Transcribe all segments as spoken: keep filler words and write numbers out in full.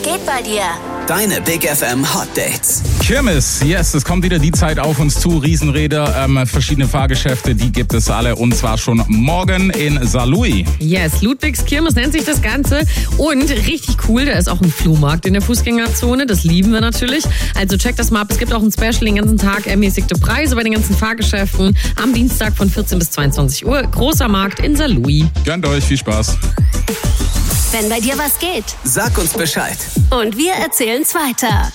Was geht bei dir? Deine Big F M Hot Dates. Kirmes, yes, es kommt wieder die Zeit auf uns zu. Riesenräder, ähm, verschiedene Fahrgeschäfte, die gibt es alle. Und zwar schon morgen in Saarlouis. Yes, Ludwigs Kirmes nennt sich das Ganze. Und richtig cool, da ist auch ein Flohmarkt in der Fußgängerzone. Das lieben wir natürlich. Also checkt das mal ab. Es gibt auch ein Special den ganzen Tag, ermäßigte Preise bei den ganzen Fahrgeschäften. Am Dienstag von vierzehn bis zweiundzwanzig Uhr. Großer Markt in Saarlouis. Gönnt euch, viel Spaß. Wenn bei dir was geht. Sag uns Bescheid. Und wir erzählen's weiter.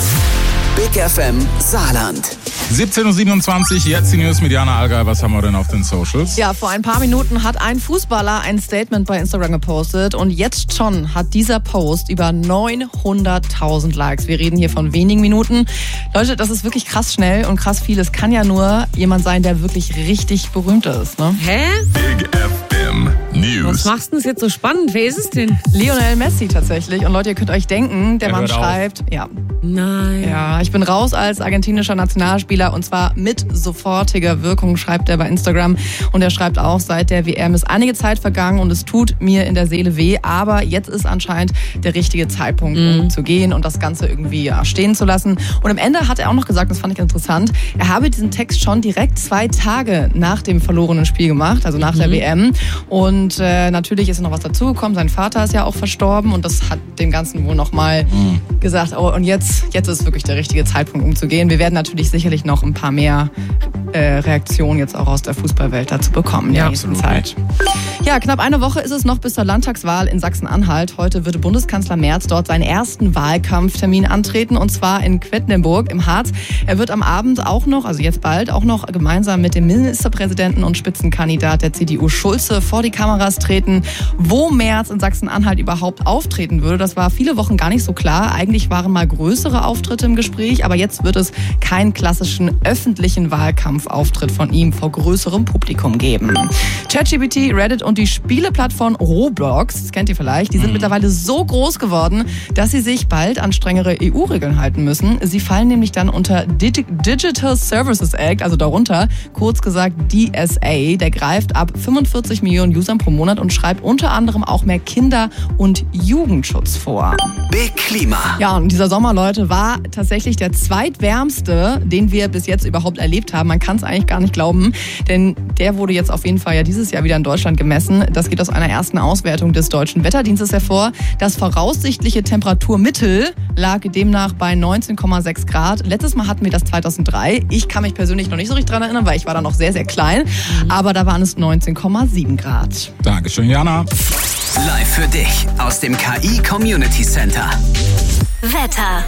Big F M Saarland. siebzehn Uhr siebenundzwanzig, jetzt die News mit Jana Allgäu. Was haben wir denn auf den Socials? Ja, vor ein paar Minuten hat ein Fußballer ein Statement bei Instagram gepostet und jetzt schon hat dieser Post über neunhunderttausend Likes. Wir reden hier von wenigen Minuten. Leute, das ist wirklich krass schnell und krass viel. Es kann ja nur jemand sein, der wirklich richtig berühmt ist, ne? Hä? Big F M News. Was machst du denn jetzt so spannend? Wer ist es denn? Lionel Messi tatsächlich. Und Leute, ihr könnt euch denken, der Er Mann hört auf. schreibt, ja, Nein. Ja, ich bin raus als argentinischer Nationalspieler und zwar mit sofortiger Wirkung, schreibt er bei Instagram. Und er schreibt auch, seit der W M ist einige Zeit vergangen und es tut mir in der Seele weh, aber jetzt ist anscheinend der richtige Zeitpunkt, um Mhm. zu gehen und das Ganze irgendwie ja, stehen zu lassen. Und am Ende hat er auch noch gesagt, das fand ich interessant, er habe diesen Text schon direkt zwei Tage nach dem verlorenen Spiel gemacht, also nach Mhm. der W M. Und äh, natürlich ist noch was dazugekommen, sein Vater ist ja auch verstorben und das hat dem Ganzen wohl nochmal mhm. gesagt, oh, und jetzt, jetzt ist wirklich der richtige Zeitpunkt, um zu gehen. Wir werden natürlich sicherlich noch ein paar mehr äh, Reaktionen jetzt auch aus der Fußballwelt dazu bekommen in der Ja, nächsten absolut. Zeit. Ja, knapp eine Woche ist es noch bis zur Landtagswahl in Sachsen-Anhalt. Heute wird Bundeskanzler Merz dort seinen ersten Wahlkampftermin antreten und zwar in Quedlinburg im Harz. Er wird am Abend auch noch, also jetzt bald, auch noch gemeinsam mit dem Ministerpräsidenten und Spitzenkandidat der C D U Schulze vor die Kameras treten. Wo Merz in Sachsen-Anhalt überhaupt auftreten würde, das war viele Wochen gar nicht so klar. Eigentlich waren mal größere Auftritte im Gespräch, aber jetzt wird es keinen klassischen öffentlichen Wahlkampfauftritt von ihm vor größerem Publikum geben. ChatGPT, Reddit und die Spieleplattform Roblox, das kennt ihr vielleicht, die sind mhm. mittlerweile so groß geworden, dass sie sich bald an strengere E U-Regeln halten müssen. Sie fallen nämlich dann unter Digi- Digital Services Act, also darunter, kurz gesagt D S A. Der greift ab fünfundvierzig Millionen Usern pro Monat und schreibt unter anderem auch mehr Kinder- und Jugendschutz vor. Big Klima. Ja, und dieser Sommer, Leute, war tatsächlich der zweitwärmste, den wir bis jetzt überhaupt erlebt haben. Man kann es eigentlich gar nicht glauben, denn der wurde jetzt auf jeden Fall ja dieses Jahr wieder in Deutschland gemessen. Das geht aus einer ersten Auswertung des Deutschen Wetterdienstes hervor. Das voraussichtliche Temperaturmittel lag demnach bei neunzehn Komma sechs Grad. Letztes Mal hatten wir das zweitausenddrei. Ich kann mich persönlich noch nicht so richtig dran erinnern, weil ich war da noch sehr, sehr klein. Aber da waren es neunzehn Komma sieben Grad. Dankeschön, Jana. Live für dich aus dem K I Community Center. Wetter.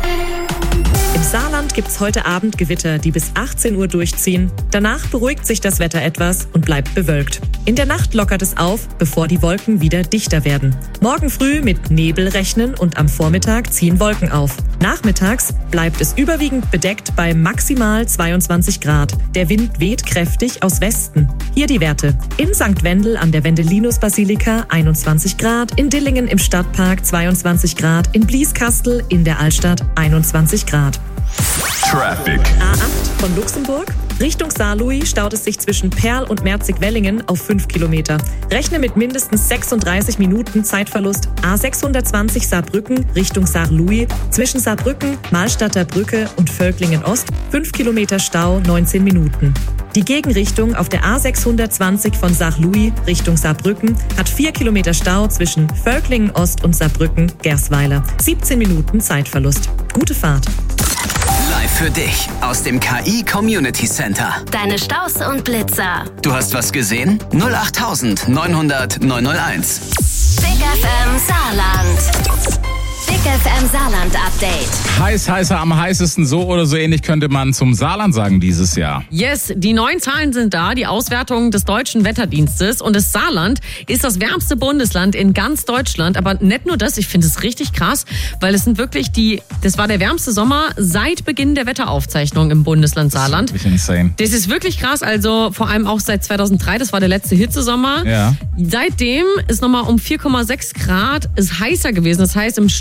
Im Saarland gibt's heute Abend Gewitter, die bis achtzehn Uhr durchziehen. Danach beruhigt sich das Wetter etwas und bleibt bewölkt. In der Nacht lockert es auf, bevor die Wolken wieder dichter werden. Morgen früh mit Nebel rechnen und am Vormittag ziehen Wolken auf. Nachmittags bleibt es überwiegend bedeckt bei maximal zweiundzwanzig Grad. Der Wind weht kräftig aus Westen. Hier die Werte. In Sankt Wendel an der Wendelinus-Basilika einundzwanzig Grad, in Dillingen im Stadtpark zweiundzwanzig Grad, in Blieskastel in der Altstadt einundzwanzig Grad. Traffic. A acht von Luxemburg. Richtung Saarlouis staut es sich zwischen Perl und Merzig-Wellingen auf fünf Kilometer. Rechne mit mindestens sechsunddreißig Minuten Zeitverlust. A sechshundertzwanzig Saarbrücken Richtung Saarlouis. Zwischen Saarbrücken, Mahlstadter Brücke und Völklingen Ost fünf Kilometer Stau, neunzehn Minuten. Die Gegenrichtung auf der A sechshundertzwanzig von Saarlouis Richtung Saarbrücken hat vier Kilometer Stau zwischen Völklingen Ost und Saarbrücken-Gersweiler. siebzehn Minuten Zeitverlust. Gute Fahrt. Live für dich aus dem K I Community Center. Deine Staus und Blitzer. Du hast was gesehen? null acht neunhundert neunhunderteins. Big F M Saarland. Big F M Saarland Update. Heiß, heißer, am heißesten, so oder so ähnlich könnte man zum Saarland sagen dieses Jahr. Yes, die neuen Zahlen sind da, die Auswertung des Deutschen Wetterdienstes. Und das Saarland ist das wärmste Bundesland in ganz Deutschland. Aber nicht nur das, ich finde es richtig krass, weil es sind wirklich die, das war der wärmste Sommer seit Beginn der Wetteraufzeichnung im Bundesland Saarland. Das ist wirklich insane. Das ist wirklich krass, also vor allem auch seit zweitausenddrei, das war der letzte Hitzesommer. Ja. Seitdem ist nochmal um vier Komma sechs Grad ist heißer gewesen. Das heißt im Schnitt bei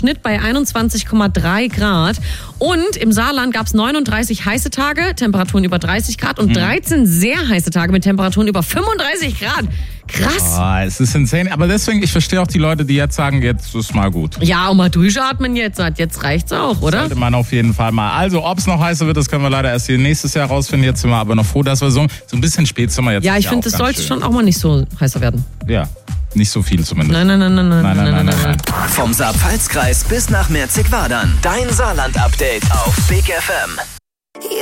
einundzwanzig Komma drei Grad. Und im Saarland gab es neununddreißig heiße Tage, Temperaturen über dreißig Grad und dreizehn sehr heiße Tage mit Temperaturen über fünfunddreißig Grad. Krass. Oh, es ist insane. Aber deswegen, ich verstehe auch die Leute, die jetzt sagen, jetzt ist mal gut. Ja, und mal durchatmen jetzt. Jetzt reicht's auch, oder? Sollte man auf jeden Fall mal. Also, ob es noch heißer wird, das können wir leider erst hier nächstes Jahr rausfinden. Jetzt sind wir aber noch froh, dass wir so, so ein bisschen Spätsommer jetzt. Ja, ich finde, es sollte schon auch mal nicht so heißer werden. Ja, nicht so viel zumindest. Nein, nein, nein, nein, nein, nein, nein, nein, nein, nein. Vom Saar-Pfalz-Kreis bis nach Merzigwadern. Dein Saarland-Update auf Big F M.